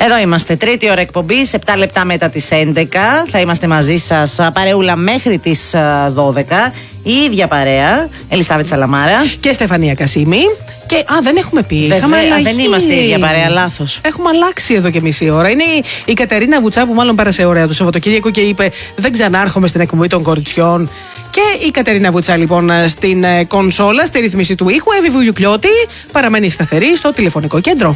Εδώ είμαστε, τρίτη ώρα εκπομπής, 7 λεπτά μετά τις 11. Θα είμαστε μαζί σας παρεούλα μέχρι τις 12. Η ίδια παρέα, Ελισάβετ Σαλαμάρα και Στεφανία Κασίμη. Και δεν έχουμε πει. Δεν είμαστε η ίδια παρέα, λάθος. Έχουμε αλλάξει εδώ και μισή ώρα. Είναι η Κατερίνα Βουτσά που μάλλον πέρασε ωραία το Σαββατοκύριακο και είπε: δεν ξανάρχομαι στην εκπομπή των κοριτσιών. Και η Κατερίνα Βουτσά λοιπόν στην κονσόλα, στη ρύθμιση του ήχου. Εύη Βουλιουκλιώτη παραμένει σταθερή στο τηλεφωνικό κέντρο.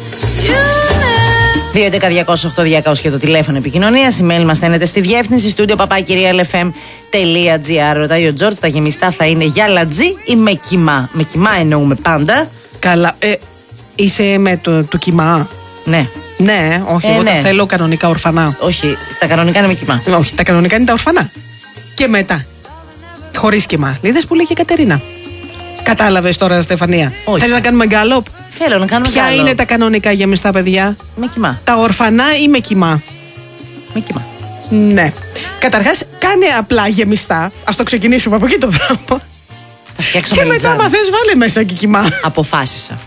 2.11.208.200 και το τηλέφωνο επικοινωνίας. Email μας στέλνετε στη διεύθυνση studio@lfm.gr. Ρωτάει ο Τζορτ, τα γεμιστά θα είναι για λατζή ή με κιμά? Με κιμά εννοούμε πάντα. Καλά. Είσαι με το κιμά? Ναι. Ναι, όχι. Εγώ τα θέλω κανονικά ορφανά. Όχι, τα κανονικά είναι με κιμά. Όχι, τα κανονικά είναι τα ορφανά. Και μετά, χωρίς κιμά. Είδες που λέει και η Κατερίνα. Κατάλαβες τώρα, Στεφανία? Θέλεις να κάνουμε γκάλοπ? Θέλω να κάνουμε γκάλοπ. Ποια είναι τα κανονικά γεμιστά, παιδιά? Με κιμά. Τα ορφανά ή με κιμά? Με κιμά. Ναι. Καταρχάς, κάνε απλά γεμιστά. Ας το ξεκινήσουμε από εκεί το πράγμα. Και μετά, άμα θες, βάλε μέσα και κιμά. Αποφάσισα.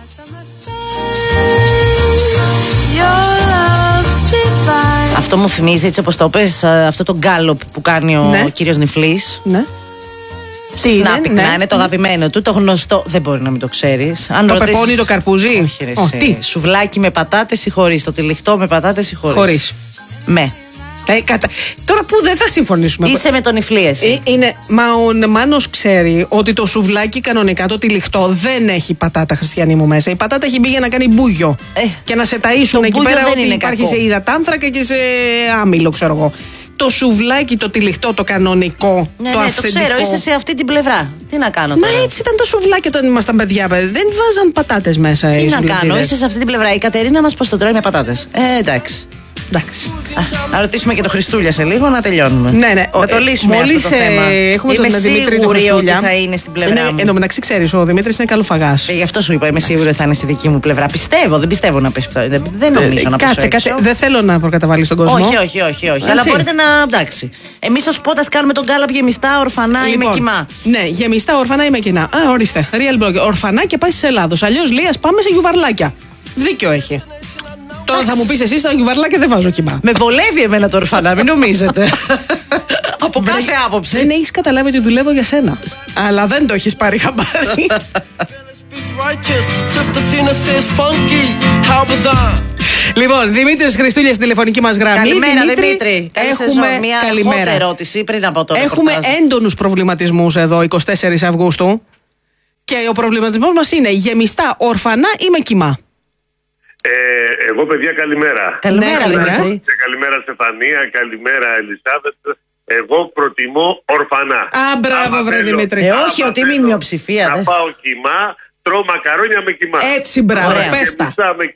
Αυτό μου θυμίζει, έτσι όπως το πες, αυτό το γκάλοπ που κάνει ο κύριος Νιφλής. Ναι. Να πυκνά, είναι το αγαπημένο του, το γνωστό. Δεν μπορεί να μην το ξέρεις. Το πεπόνι το καρπούζι. Όχι, ρε, τι? Σουβλάκι με πατάτες ή χωρίς? Το τυλιχτό με πατάτες ή χωρίς? Χωρίς. Με. Τώρα που δεν θα συμφωνήσουμε. Είσαι με τον Νιφλή εσύ. Μα ο Μάνος ξέρει ότι το σουβλάκι κανονικά, το τυλιχτό, δεν έχει πατάτα, Χριστιανή μου, μέσα. Η πατάτα έχει μπει για να κάνει μπούγιο. Και να σε ταΐσουν εκεί πέρα ότι υπάρχει κακό. Σε υδατάνθρακα και σε άμυλο, ξέρω εγώ. Το σουβλάκι, το τυλιχτό, το κανονικό, το αυθεντικό. Το ξέρω, είσαι σε αυτή την πλευρά. Τι να κάνω τώρα? Μα έτσι ήταν το σουβλάκι όταν ήμασταν παιδιά. Δεν βάζαν πατάτες μέσα. Τι να κάνω, είσαι σε αυτή την πλευρά. Η Κατερίνα μας πως το τρώει με πατάτες. Εντάξει. Να ρωτήσουμε και το Χριστούλια σε λίγο να τελειώνουμε. Ναι. Να το λύσουμε αυτό το θέμα. Είμαι σίγουρη ότι θα είναι στην πλευρά μου. Εν τω μεταξύ, ξέρεις, ο Δημήτρης είναι καλοφαγάς. Γι' αυτό σου είπα, είμαι σίγουρη ότι θα είναι στη δική μου πλευρά. Πιστεύω, δεν πιστεύω να πέφτει. Δεν νομίζω να πέφτει. Κάτσε, δεν θέλω να προκαταβάλεις τον κόσμο. Όχι. Αλλά μπορείτε να. Εντάξει. Εμείς ως πότας κάνουμε τον γκάλαπ γεμιστά, ορφανά ή με κιμά. Ναι, γεμιστά, ορφανά ή με κοινά. Ορίστε. Real blog. Ορφανά και πάει σε Ελλάδος. Αλλιώς λέει, ας πάμε σε γιουβαρλάκια. Δίκιο έχει. Τώρα θα μου πεις εσύ στα γιουβαρλάκια δεν βάζω κιμά. Με βολεύει εμένα το ορφανά, μην νομίζετε. Από κάθε άποψη. Δεν έχεις καταλάβει ότι δουλεύω για σένα. Αλλά δεν το έχεις πάρει χαμπάρι. Λοιπόν, Δημήτρης Χριστούλια στην τηλεφωνική μας γραμμή. Καλημέρα, Δημήτρη. Έχουμε μια καλημέρα. ερώτηση πριν από το Έχουμε έντονους προβληματισμούς εδώ, 24 Αυγούστου. Και ο προβληματισμός μας είναι γεμιστά, ορφανά ή με κιμά? Εγώ, παιδιά, καλημέρα. Καλημέρα, Δημήτρη. Καλημέρα, Στεφανία. Καλημέρα, Ελισάβετ. Εγώ προτιμώ ορφανά. Μπράβο, βρε Δημήτρη. Όχι, ότι είμαι μειοψηφία. Να πάω κιμά, τρώω μακαρόνια με κιμά. Έτσι, μπράβο, πες τα.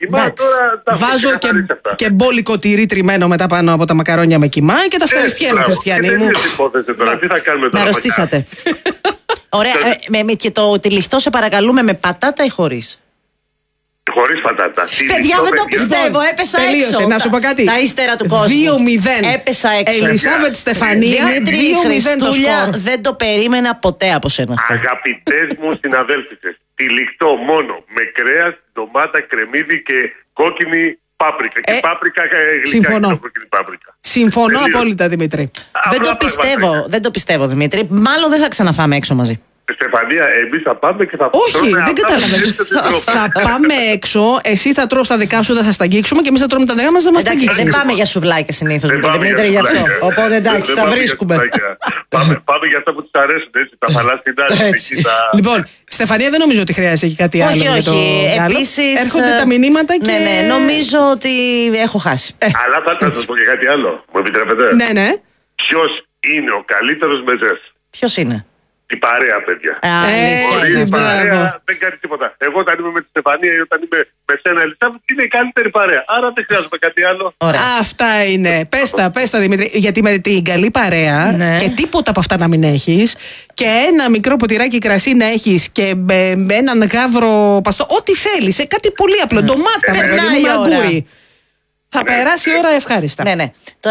Βάζω και μπόλικο τυρί τριμμένο μετά πάνω από τα μακαρόνια με κιμά και τα ευχαριστιέμαι, Χριστιανή μου. Τι θα κάνουμε τώρα? Με αρρωστήσατε. Ωραία. Και το τυλιχτό σε παρακαλούμε με πατάτα ή χωρίς? Χωρίς πατάτα. Παιδιά, δεν το πιστεύω. Έπεσα έξω. Να σου πω κάτι. Τα ύστερα του κόσμου. 2-0. Έπεσα έξω. Ελισάβετ Στεφανία. Δημήτρη Χριστούλια, δεν το περίμενα ποτέ από σένα. Αγαπητές μου συναδέλφισες, τυλιχτό μόνο με κρέας, ντομάτα, κρεμμύδι και κόκκινη πάπρικα. Και πάπρικα γλυκά και κόκκινη πάπρικα. Συμφωνώ απόλυτα, Δημήτρη. Δεν το πιστεύω, Δημήτρη. Μάλλον δεν θα ξαναφάμε έξω μαζί. Στεφανία, εμείς θα πάμε και θα Όχι, δεν κατάλαβες. Θα πάμε έξω, εσύ θα τρως τα δικά σου, δεν θα στα αγγίξουμε και εμείς θα τρώμε τα δικά μας, δεν μας τα αγγίξουμε. Δεν πάμε για σουβλάκια συνήθως, Δημήτρη, γι' αυτό. Οπότε εντάξει, τα βρίσκουμε. Πάμε για αυτά που τους αρέσουν, έτσι, τα θαλάσσινα. Λοιπόν, Στεφανία, δεν νομίζω ότι χρειάζεται και κάτι άλλο. Όχι. Επίσης. Έρχονται τα μηνύματα και. Ναι, νομίζω ότι έχω χάσει. Αλλά θα σας πω και κάτι άλλο. Μου επιτρέπετε? Ναι. Ποιος είναι ο καλύτερος μεζές? Ποιος είναι? Η παρέα, παιδιά. Έτσι, παρέα δεν κάνει τίποτα. Εγώ όταν είμαι με τη Στεφανία ή όταν είμαι με σένα, Ελισάβετ, είναι η καλύτερη παρέα. Άρα δεν χρειάζομαι κάτι άλλο. Αυτά είναι. Πες τα, Δημήτρη. Γιατί με την καλή παρέα και τίποτα από αυτά να μην έχεις και ένα μικρό ποτηράκι κρασί να έχεις και με έναν γάβρο παστό, ό,τι θέλεις. Κάτι πολύ απλό. Ντομάτα με αγκούρι. Θα περάσει η ώρα ευχάριστα. Ναι. Τώρα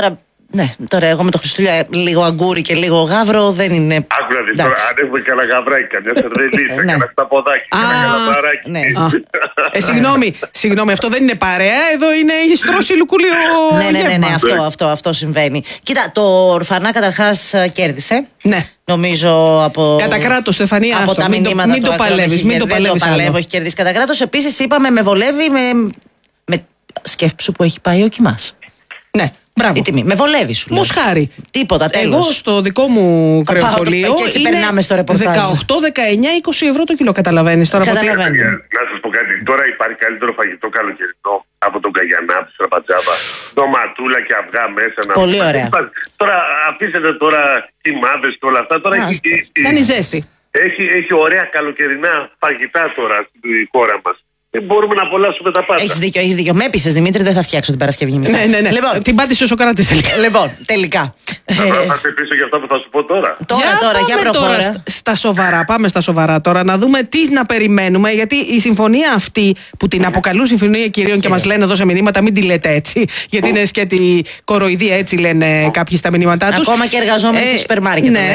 Ναι, τώρα εγώ με το Χριστούλια λίγο αγκούρι και λίγο γάβρο δεν είναι. Άκου να δεις τώρα, αν έχουμε κανένα γαβράκι, καμιά σερβελίτσα, κανένα σταποδάκι, κανένα καλαμπαράκι. Ναι. Συγγνώμη, αυτό δεν είναι παρέα, εδώ είναι η στρώση λουκούλιο. Ναι, αυτό συμβαίνει. Κοίτα, το Ορφανά καταρχάς κέρδισε. Ναι. Νομίζω από. Κατά κράτος, Στεφανία, από τα μηνύματα μην το παλεύεις. Δεν το παλεύω, έχει κερδίσει κατά κράτος. Επίσης, είπαμε, με βολεύει με σκέψου που έχει πάει ο Κιμάς. Ναι. Μπράβο. Η τιμή. Με βολεύει, σου λέω. Μοσχάρι. Τίποτα, τέλος. Εγώ στο δικό μου κρεοπολείο και έτσι περνάμε στο ρεπορτάζ. 18, 19, 20 ευρώ το κιλό. Καταλαβαίνεις τώρα. Να σας πω κάτι. Τώρα υπάρχει καλύτερο φαγητό καλοκαιρινό από τον καγιανά, από τη στραπατζάβα. Ντοματούλα και αυγά μέσα. Πολύ ωραία. Τώρα αφήσετε τώρα κοιμάδες και όλα αυτά. Τώρα κάνει ζέστη. Έχει ωραία καλοκαιρινά φαγητά τώρα στη χώρα μας. Μπορούμε να απολαύσουμε τα πάντα. Έχεις δίκιο. Με έπεισες, Δημήτρη, δεν θα φτιάξω την Παρασκευή. Ναι. Λοιπόν, την πάτησε ο Σοκράτης τελικά. Λοιπόν, τελικά. Θα σε πείσω για αυτά που θα σου πω τώρα. Για προχώρα. Στα σοβαρά, πάμε στα σοβαρά τώρα, να δούμε τι να περιμένουμε. Γιατί η συμφωνία αυτή που την αποκαλούν Συμφωνία Κυρίων και μας λένε εδώ σε μηνύματα, μην τη λέτε έτσι. Γιατί είναι σκέτη κοροϊδία, έτσι λένε κάποιοι στα μηνύματά τους. Ακόμα και εργαζόμενοι στο σούπερ μάρκετ. Ναι.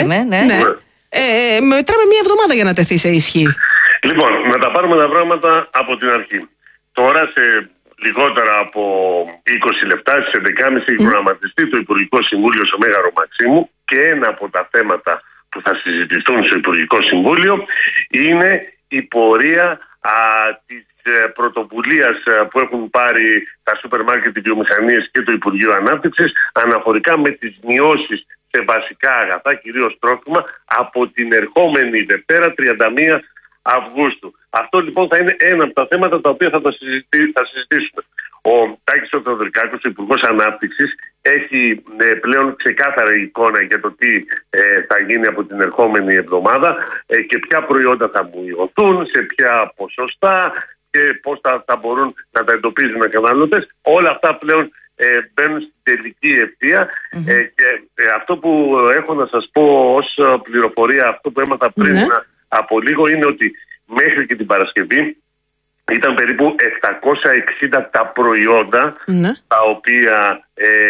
Μετράμε μία εβδομάδα για να τεθεί σε ισχύ. Λοιπόν, να τα πάρουμε τα πράγματα από την αρχή. Τώρα σε λιγότερα από 20 λεπτά, στις 11.30 έχει προγραμματιστεί το Υπουργικό Συμβούλιο στο Μέγαρο Μαξίμου και ένα από τα θέματα που θα συζητηθούν στο Υπουργικό Συμβούλιο είναι η πορεία της πρωτοβουλίας που έχουν πάρει τα σούπερ μάρκετ, οι βιομηχανίες και το Υπουργείο Ανάπτυξης αναφορικά με τις μειώσεις σε βασικά αγαθά, κυρίως τρόφιμα, από την ερχόμενη Δευτέρα 31 Αυγούστου. Αυτό λοιπόν θα είναι ένα από τα θέματα τα οποία θα συζητήσουμε. Ο Τάκης ο Θεοδωρικάκος, ο Υπουργός Ανάπτυξης, έχει πλέον ξεκάθαρη εικόνα για το τι θα γίνει από την ερχόμενη εβδομάδα και ποια προϊόντα θα μειωθούν, σε ποια ποσοστά και πώς θα μπορούν να τα εντοπίζουν οι καταναλωτές. Όλα αυτά πλέον μπαίνουν στην τελική ευθεία και αυτό που έχω να σας πω ως πληροφορία, αυτό που έμαθα πριν από λίγο, είναι ότι μέχρι και την Παρασκευή ήταν περίπου 760 τα προϊόντα τα οποία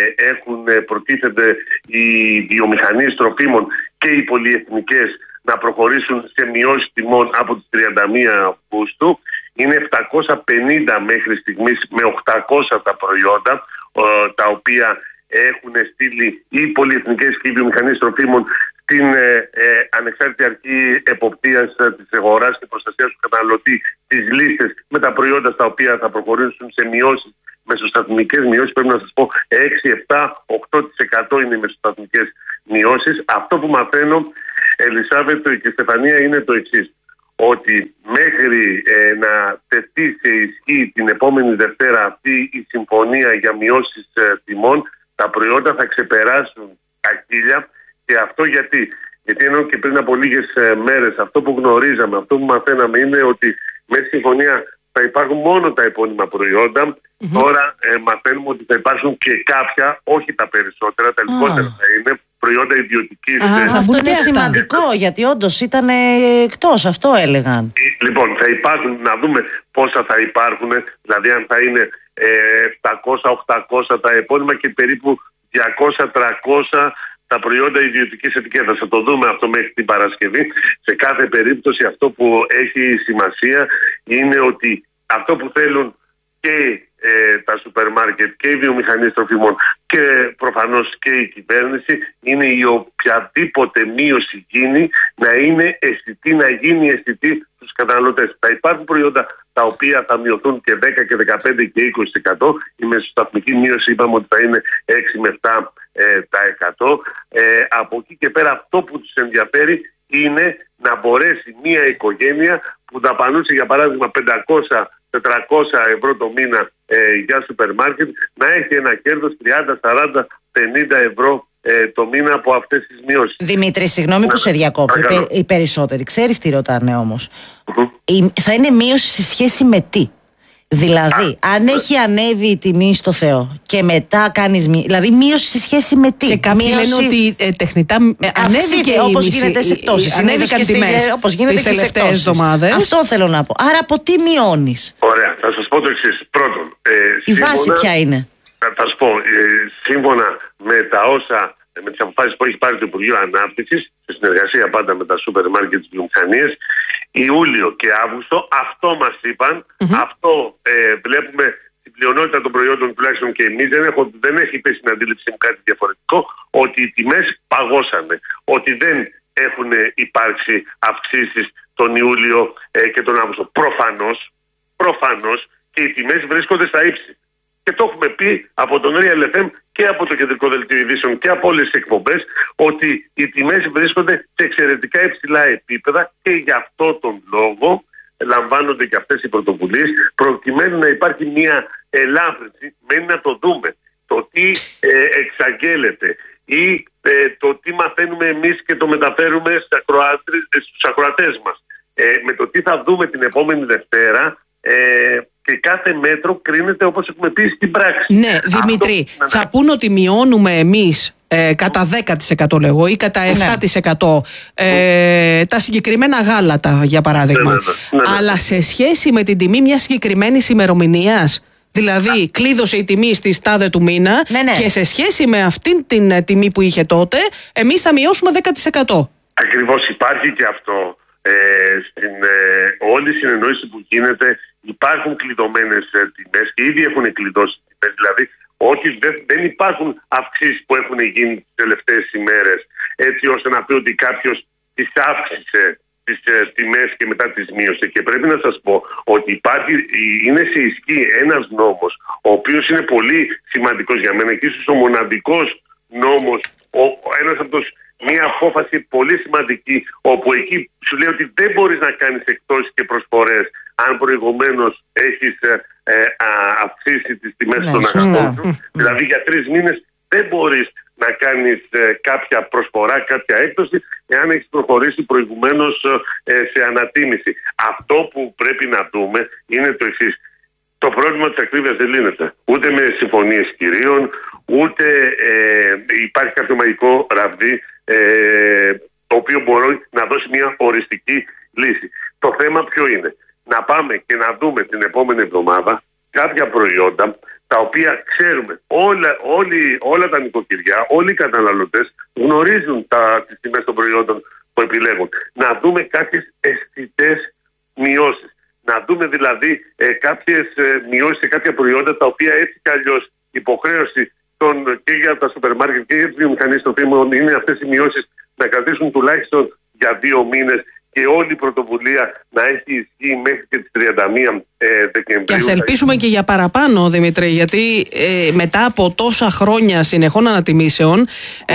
προτίθεται οι βιομηχανίες τροφίμων και οι πολυεθνικές να προχωρήσουν σε μειώσεις τιμών από τις 31 Αυγούστου. Είναι 750 μέχρι στιγμής με 800 τα προϊόντα τα οποία έχουν στείλει οι πολυεθνικές και οι βιομηχανίες τροφίμων στην ανεξάρτητη αρχή εποπτείας της αγοράς και προστασίας του καταναλωτή τις λίστες με τα προϊόντα στα οποία θα προχωρήσουν σε μειώσεις, μεσοσταθμικές μειώσεις. Πρέπει να σας πω 6, 7, 8% είναι οι μεσοσταθμικές μειώσεις. Αυτό που μαθαίνω, Ελισάβετ και Στεφανία, είναι το εξής. Ότι μέχρι να τεθεί σε ισχύ την επόμενη Δευτέρα αυτή η συμφωνία για μειώσεις τιμών, τα προϊόντα θα ξεπεράσουν τα 1.000. Και αυτό γιατί ενώ και πριν από λίγες μέρες αυτό που γνωρίζαμε, αυτό που μαθαίναμε είναι ότι με συμφωνία θα υπάρχουν μόνο τα επώνυμα προϊόντα. Τώρα μαθαίνουμε ότι θα υπάρξουν και κάποια, όχι τα περισσότερα, τα λιγότερα θα είναι προϊόντα ιδιωτικής. Αυτό είναι σημαντικό, γιατί όντως ήταν εκτός, αυτό έλεγαν. Λοιπόν, θα υπάρχουν, να δούμε πόσα θα υπάρχουν, δηλαδή αν θα είναι 700-800 τα επώνυμα και περίπου 200-300 τα προϊόντα ιδιωτικής ετικέτας. Θα το δούμε αυτό μέχρι την Παρασκευή. Σε κάθε περίπτωση αυτό που έχει σημασία είναι ότι αυτό που θέλουν και τα σούπερ μάρκετ και οι βιομηχανίες τροφίμων και προφανώς και η κυβέρνηση είναι η οποιαδήποτε μείωση γίνει να είναι αισθητή, να γίνει αισθητή στους καταναλωτές. Θα υπάρχουν προϊόντα τα οποία θα μειωθούν και 10 και 15 και 20%. Η μεσοσταθμική μείωση είπαμε ότι θα είναι 6 με 7%. Από εκεί και πέρα αυτό που τους ενδιαφέρει είναι να μπορέσει μια οικογένεια που δαπανούσε για παράδειγμα 500-400 ευρώ το μήνα για σούπερ μάρκετ να έχει ένα κέρδος 30, 40, 50 ευρώ το μήνα από αυτές τις μειώσεις. Δημήτρη, συγγνώμη που σε διακόπτω. Οι περισσότεροι, ξέρεις τι ρωτάνε όμως. Θα είναι μείωση σε σχέση με τι? Δηλαδή, αν έχει ανέβει η τιμή στο Θεό και μετά κάνεις δηλαδή μείωση σε σχέση με τι? Και κάποιοι λένε ότι τεχνητά ανέβηκε όπως γίνεται σε πτώσεις. Ανέβηκαν τιμές όπως γίνεται τις τελευταίες εβδομάδες. Αυτό θέλω να πω. Άρα από τι μειώνεις? Ωραία, θα σας πω το εξής. Πρώτον, η βάση ποια είναι? θα σου πω, σύμφωνα με τα όσα, με τις αποφάσεις που έχει πάρει το Υπουργείο Ανάπτυξης, σε συνεργασία πάντα με τα σούπερ μάρκετ της βιομηχανίας, Ιούλιο και Αύγουστο, αυτό μας είπαν, αυτό βλέπουμε στην πλειονότητα των προϊόντων, τουλάχιστον και εμείς, δεν έχει πέσει στην αντίληψη μου κάτι διαφορετικό, ότι οι τιμές παγώσανε, ότι δεν έχουν υπάρξει αυξήσεις τον Ιούλιο και τον Αύγουστο. Προφανώς και οι τιμές βρίσκονται στα ύψη. Και το έχουμε πει από τον Real FM και από το Κεντρικό Δελτίο Ειδήσεων και από όλες τις εκπομπές, ότι οι τιμές βρίσκονται σε εξαιρετικά υψηλά επίπεδα και γι' αυτό τον λόγο λαμβάνονται και αυτές οι πρωτοβουλίες, προκειμένου να υπάρχει μια ελάφρυνση. Μένει να το δούμε. Το τι εξαγγέλλεται ή το τι μαθαίνουμε εμείς και το μεταφέρουμε στους ακροατές μας. Με το τι θα δούμε την επόμενη Δευτέρα, και κάθε μέτρο κρίνεται όπως έχουμε πει στην πράξη. Ναι, Δημήτρη, θα πούν ότι μειώνουμε εμείς κατά 10% λέγω ή κατά 7% τα συγκεκριμένα γάλατα, για παράδειγμα. Αλλά σε σχέση με την τιμή μιας συγκεκριμένης ημερομηνίας, δηλαδή κλείδωσε η τιμή στη τάδε του μήνα και σε σχέση με αυτήν την τιμή που είχε τότε, εμείς θα μειώσουμε 10%. Ακριβώς, υπάρχει και αυτό. Στην όλη συνεννόηση που γίνεται υπάρχουν κλειδωμένες τιμές και ήδη έχουν κλειδώσει τιμές, δηλαδή όχι, δεν υπάρχουν αυξήσεις που έχουν γίνει τις τελευταίες ημέρες, έτσι ώστε να πει ότι κάποιος τις αύξησε τις τιμές και μετά τις μείωσε. Και πρέπει να σας πω ότι είναι σε ισχύ ένας νόμος, ο οποίος είναι πολύ σημαντικός για μένα και ίσως ο μοναδικός νόμος, ένας από τους, μια απόφαση πολύ σημαντική, όπου εκεί σου λέει ότι δεν μπορείς να κάνεις εκπτώσεις και προσφορές αν προηγουμένως έχεις αυξήσει τις τιμές των αγαθών σου. Δηλαδή για 3 μήνες δεν μπορείς να κάνεις κάποια προσφορά, κάποια έκπτωση, εάν έχεις προχωρήσει προηγουμένως σε ανατίμηση. Αυτό που πρέπει να δούμε είναι το εξής. Το πρόβλημα της ακρίβειας δεν λύνεται ούτε με συμφωνίες κυρίων, ούτε υπάρχει κάποιο μαγικό ραβδί το οποίο μπορεί να δώσει μια οριστική λύση. Το θέμα ποιο είναι? Να πάμε και να δούμε την επόμενη εβδομάδα κάποια προϊόντα τα οποία ξέρουμε όλα τα νοικοκυριά, όλοι οι καταναλωτές γνωρίζουν τις τιμές των προϊόντων που επιλέγουν. Να δούμε κάποιες αισθητές μειώσεις. Να δούμε δηλαδή κάποιες μειώσεις σε κάποια προϊόντα τα οποία έτσι κι αλλιώς υποχρέωση και για τα σούπερ μάρκετ και για τις βιομηχανίες στο θέμα είναι αυτές οι μειώσεις να κρατήσουν τουλάχιστον για 2 μήνες και όλη η πρωτοβουλία να έχει ισχύ μέχρι και τις 31 Δεκεμβρίου. Και ας ελπίσουμε και για παραπάνω, Δημήτρη, γιατί μετά από τόσα χρόνια συνεχών ανατιμήσεων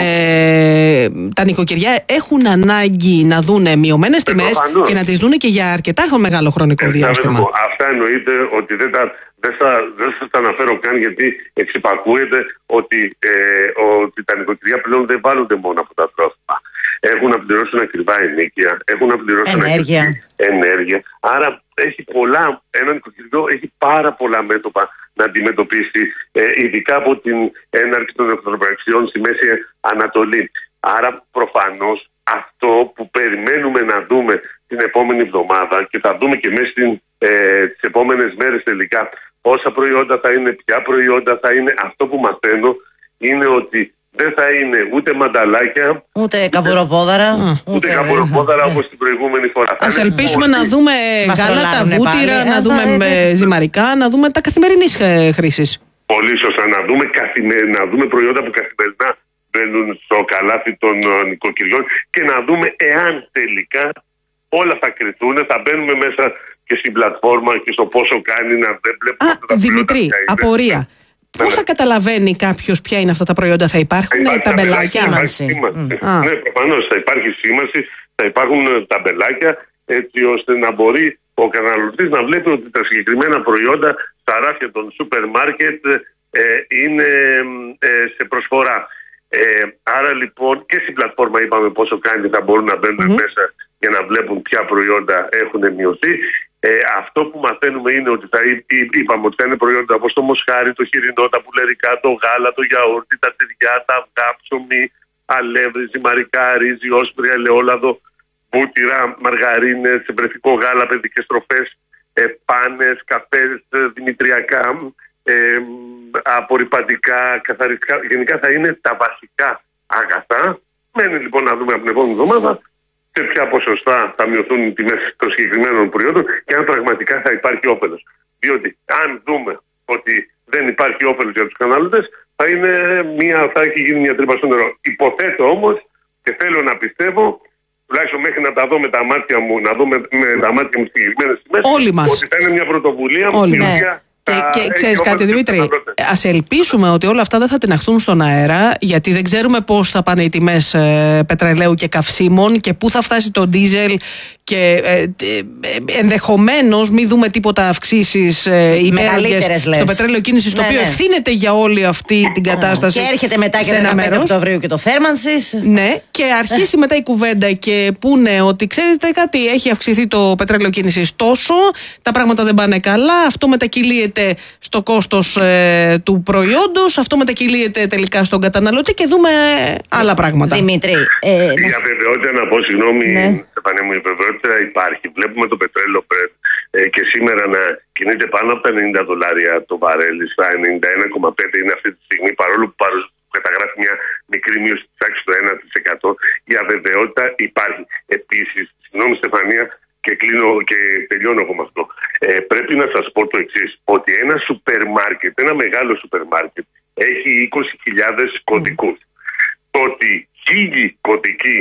τα νοικοκυριά έχουν ανάγκη να δουν μειωμένες τιμές και να τις δουν και για αρκετά μεγάλο χρονικό διάστημα. Αυτά εννοείται ότι δεν σας τα αναφέρω καν, γιατί εξυπακούεται ότι τα νοικοκυριά πλέον δεν βάλλονται μόνο από τα τρόφιμα. Έχουν να πληρώσουν ακριβά ενοίκια, έχουν να πληρώσουν ενέργεια. Άρα ένα νοικοκυριό έχει πάρα πολλά μέτωπα να αντιμετωπίσει, ειδικά από την έναρξη των εχθροπραξιών στη Μέση Ανατολή. Άρα προφανώς αυτό που περιμένουμε να δούμε την επόμενη εβδομάδα, και θα δούμε και μέσα τις επόμενες μέρες τελικά πόσα προϊόντα θα είναι, ποια προϊόντα θα είναι, αυτό που μαθαίνω είναι ότι δεν θα είναι ούτε μανταλάκια, ούτε καβουροπόδαρα, όπως την προηγούμενη φορά. Ας ελπίσουμε να δούμε γάλατα, βούτυρα, να δούμε ζυμαρικά, να δούμε τα καθημερινής χρήσης. Πολύ σωστά, να δούμε προϊόντα που καθημερινά μπαίνουν στο καλάθι των νοικοκυριών και να δούμε εάν τελικά όλα θα κρυθούν, θα μπαίνουμε μέσα και στην πλατφόρμα και στο πόσο κάνει, να δεν βλέπουμε. Δημητρή, απορία. Πώς θα καταλαβαίνει κάποιος ποια είναι αυτά τα προϊόντα? Θα υπάρχουν ταμπελάκια? Ναι, προφανώς θα υπάρχει σήμανση, θα υπάρχουν ταμπελάκια, έτσι ώστε να μπορεί ο καταναλωτής να βλέπει ότι τα συγκεκριμένα προϊόντα στα ράφια των σούπερ μάρκετ είναι σε προσφορά. Άρα λοιπόν και στην πλατφόρμα είπαμε πόσο κάνει, θα μπορούν να μπαίνουν μέσα για να βλέπουν ποια προϊόντα έχουν μειωθεί. Αυτό που μαθαίνουμε είναι ότι είπαμε ότι θα είναι προϊόντα όπως το μοσχάρι, το χοιρινό, τα πουλερικά, το γάλα, το γιαούρτι, τα τυριά, τα αυγά, ψωμί, αλεύρι, ζυμαρικά, ρύζι, όσπρια, ελαιόλαδο, βούτυρα, μαργαρίνες, βρεφικό γάλα, παιδικές τροφές, πάνες, καφές, δημητριακά, απορρυπαντικά, καθαριστικά, γενικά θα είναι τα βασικά αγαθά. Μένει λοιπόν να δούμε από την επόμενη εβδομάδα σε ποια ποσοστά θα μειωθούν οι τιμές των συγκεκριμένων προϊόντων και αν πραγματικά θα υπάρχει όφελος. Διότι αν δούμε ότι δεν υπάρχει όφελος για τους καταναλωτές, θα έχει γίνει μια τρύπα στο νερό. Υποθέτω όμως και θέλω να πιστεύω, τουλάχιστον μέχρι να τα δω με τα μάτια μου, να δούμε με τα μάτια μου συγκεκριμένες τιμές, ότι θα είναι μια πρωτοβουλία η οποία. Και ξέρεις κάτι, Δημήτρη, ας ελπίσουμε ότι όλα αυτά δεν θα τιναχθούν στον αέρα, γιατί δεν ξέρουμε πώς θα πάνε οι τιμές πετρελαίου και καυσίμων και πού θα φτάσει το ντίζελ και ενδεχομένως μην δούμε τίποτα αυξήσεις υπέρογγες στο πετρέλαιο κίνησης, το οποίο ευθύνεται για όλη αυτή την κατάσταση. Και έρχεται μετά και 15 Οκτωβρίου και το θέρμανσης. Ναι, και αρχίσει μετά η κουβέντα και πούνε ότι ξέρετε κάτι, έχει αυξηθεί το πετρέλαιο κίνησης τόσο, τα πράγματα δεν πάνε καλά, αυτό μετακυλίεται στο κόστος του προϊόντος, αυτό μετακυλίεται τελικά στον καταναλωτή και δούμε άλλα πράγματα. Δημήτρη, για βεβαιότητα να πω, συγγνώμη, Στεφανία μου, η βεβαιότητα υπάρχει. Βλέπουμε το πετρέλαιο και σήμερα να κινείται πάνω από τα $90 το βαρέλι, στα 91,5 είναι αυτή τη στιγμή, παρόλο που καταγράφει μια μικρή μείωση της τάξης του 1%. Η αβεβαιότητα υπάρχει. Επίσης, συγγνώμη Στεφανία, και κλείνω και τελειώνω εγώ με αυτό. Πρέπει να σας πω το εξής, ότι ένα σούπερ μάρκετ, ένα μεγάλο σούπερ μάρκετ, έχει 20.000 κωδικούς. Το ότι 1.000 κωδικοί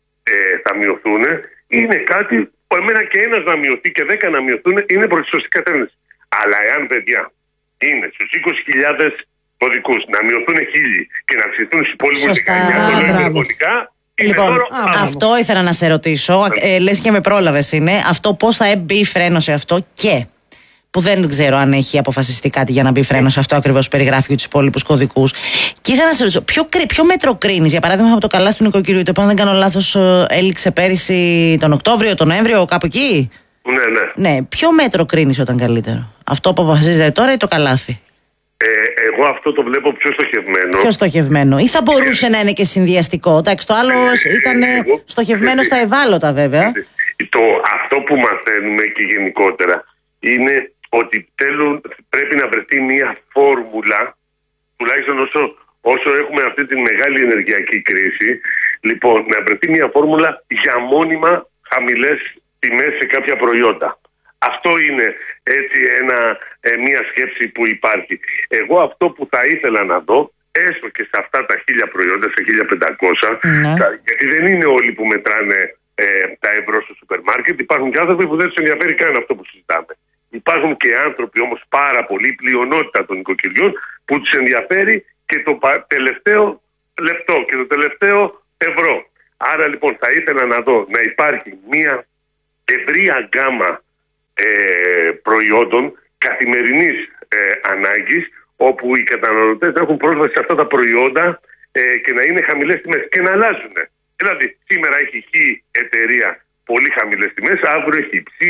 θα μειωθούν είναι κάτι που εμένα και ένας να μειωθεί και 10 να μειωθούν είναι προς τη σωστή κατεύθυνση. Αλλά εάν, παιδιά, είναι στους 20.000 κωδικούς να μειωθούν 1.000 και να αυξηθούν στους υπόλοιπους 19 τηλεφωνικά. Λοιπόν, αυτό ήθελα να σε ρωτήσω. Λες και με πρόλαβες είναι. Αυτό πώς θα μπει φρένο σε αυτό και που δεν ξέρω αν έχει αποφασιστεί κάτι για να μπει φρένο σε αυτό ακριβώς που περιγράφει τους υπόλοιπους κωδικούς. Και ήθελα να σε ρωτήσω, ποιο μέτρο κρίνεις? Για παράδειγμα, από το καλάθι του νοικοκυριού, το οποίο αν δεν κάνω λάθος έληξε πέρυσι τον Οκτώβριο, τον Νοέμβριο, κάπου εκεί. Ναι, ποιο μέτρο κρίνεις όταν καλύτερο? Αυτό που αποφασίζεται τώρα ή το καλάθι? Εγώ αυτό το βλέπω πιο στοχευμένο. Πιο στοχευμένο. Ή θα μπορούσε να είναι και συνδυαστικό? Εντάξει, το άλλο ήταν στοχευμένο στα ευάλωτα βέβαια. Αυτό που μαθαίνουμε και γενικότερα είναι ότι πρέπει να βρεθεί μια φόρμουλα, τουλάχιστον όσο έχουμε αυτή τη μεγάλη ενεργειακή κρίση, λοιπόν, να βρεθεί μια φόρμουλα για μόνιμα χαμηλές τιμές σε κάποια προϊόντα. Αυτό είναι έτσι μια σκέψη που υπάρχει. Εγώ αυτό που θα ήθελα να δω, έστω και σε αυτά τα 1.000 προϊόντα, σε 1.500, γιατί δεν είναι όλοι που μετράνε τα ευρώ στο σούπερ μάρκετ, υπάρχουν και άνθρωποι που δεν τους ενδιαφέρει καν αυτό που συζητάμε. Υπάρχουν και άνθρωποι όμως πάρα πολύ, η πλειονότητα των νοικοκυριών, που τους ενδιαφέρει και το τελευταίο λεπτό και το τελευταίο ευρώ. Άρα λοιπόν θα ήθελα να δω να υπάρχει μια ευρία γκάμα προϊόντων καθημερινής ανάγκης, όπου οι καταναλωτές να έχουν πρόσβαση σε αυτά τα προϊόντα και να είναι χαμηλές τιμές και να αλλάζουν. Δηλαδή σήμερα έχει Χ εταιρεία πολύ χαμηλές τιμές, αύριο έχει Ψ,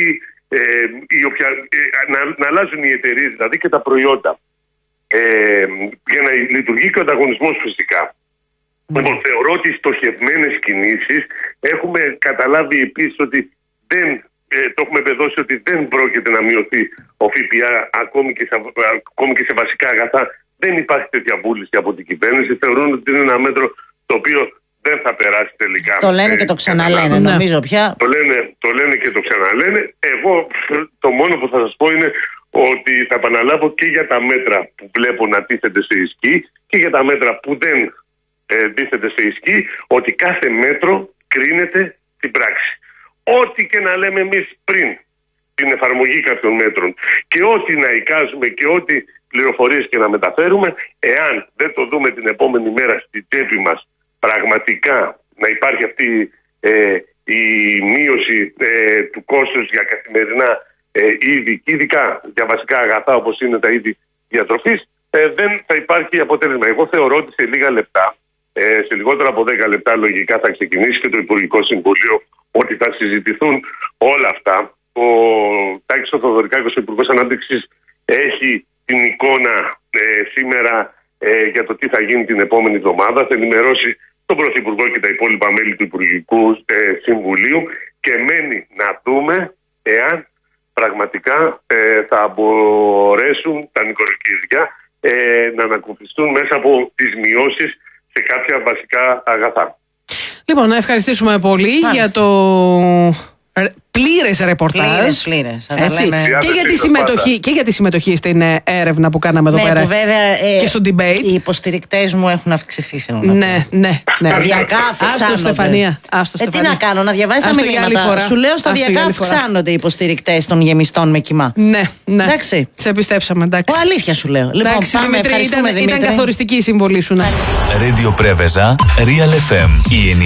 να αλλάζουν οι εταιρείες δηλαδή και τα προϊόντα για να λειτουργεί και ο ανταγωνισμός φυσικά. Λοιπόν, θεωρώ ότι οι στοχευμένες κινήσεις έχουμε καταλάβει επίσης ότι το έχουμε επεδώσει ότι δεν πρόκειται να μειωθεί ο ΦΠΑ ακόμη και σε βασικά αγαθά. Δεν υπάρχει τέτοια βούληση από την κυβέρνηση. Θεωρούν ότι είναι ένα μέτρο το οποίο δεν θα περάσει τελικά. Το λένε και το ξαναλένε, νομίζω πια. Το λένε και το ξαναλένε. Εγώ το μόνο που θα σας πω είναι ότι θα επαναλάβω και για τα μέτρα που βλέπω να τίθενται σε ισχύ και για τα μέτρα που δεν τίθενται σε ισχύ, ότι κάθε μέτρο κρίνεται στην πράξη. Ό,τι και να λέμε εμείς πριν την εφαρμογή κάποιων μέτρων και ό,τι να εικάζουμε και ό,τι πληροφορίες και να μεταφέρουμε, εάν δεν το δούμε την επόμενη μέρα στη τσέπη μας πραγματικά να υπάρχει αυτή η μείωση του κόστους για καθημερινά είδη, ειδικά για βασικά αγαθά όπως είναι τα είδη διατροφής, δεν θα υπάρχει αποτέλεσμα. Εγώ θεωρώ ότι σε λίγα λεπτά, σε λιγότερα από 10 λεπτά λογικά θα ξεκινήσει και το Υπουργικό Συμβούλιο, ότι θα συζητηθούν όλα αυτά. Ο Τάκης ο Θοδωρικάκος, ο Υπουργός Ανάπτυξης, έχει την εικόνα σήμερα για το τι θα γίνει την επόμενη εβδομάδα. Θα ενημερώσει τον Πρωθυπουργό και τα υπόλοιπα μέλη του Υπουργικού Συμβουλίου και μένει να δούμε εάν πραγματικά θα μπορέσουν τα νοικοκυριά να ανακουφιστούν μέσα από τις μειώσεις σε κάποια βασικά αγαθά. Λοιπόν, να ευχαριστήσουμε πολύ για το πλήρες ρεπορτάζ. Πλήρες. Και για τη συμμετοχή στην έρευνα που κάναμε εδώ πέρα. Βέβαια, και στο debate. Οι υποστηρικτές μου έχουν αυξηθεί. Ναι. Σταδιακά αυξάνονται. Άστο, Στεφανία. Τι να κάνω, να διαβάσει τα μηνύματα. Σου λέω σταδιακά αυξάνονται οι υποστηρικτές των γεμιστών με κοιμά. Ναι. Εντάξει. Σε πιστέψαμε, εντάξει. Αλήθεια σου λέω. Λοιπόν, Δημήτρη, ήταν καθοριστική η συμβολή σου. Radio Preveza, Real FM.